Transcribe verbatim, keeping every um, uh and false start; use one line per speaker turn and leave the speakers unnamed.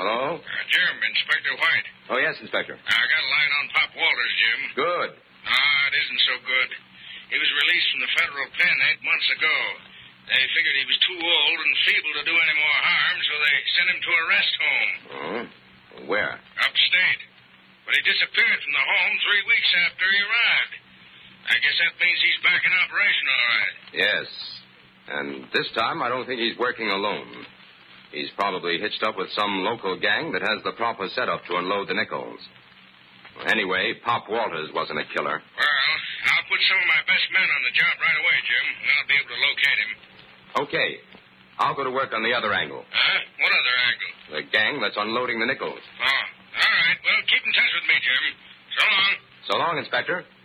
Hello?
Uh, Jim, Inspector White.
Oh, yes, Inspector.
I got a line on Pop Walters, Jim.
Good.
Ah, it isn't so good. He was released from the federal pen eight months ago. They figured he was too old and feeble to do any more harm, so they sent him to a rest home.
Oh? Where?
Upstate. But he disappeared from the home three weeks after he arrived. I guess that means he's back in operation, all right.
Yes. And this time, I don't think he's working alone. He's probably hitched up with some local gang that has the proper setup to unload the nickels. Anyway, Pop Walters wasn't a killer.
Well, I'll put some of my best men on the job right away, Jim, and I'll be able to locate him.
Okay. I'll go to work on the other angle.
Huh? What other angle?
The gang that's unloading the nickels.
Oh, all right. Well, keep in touch with me, Jim. So long.
So long, Inspector.